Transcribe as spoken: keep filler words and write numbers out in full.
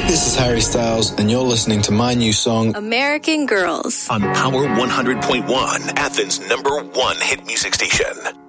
This is Harry Styles, and you're listening to my new song, American Girls, on Power one hundred point one, Athens' number one hit music station.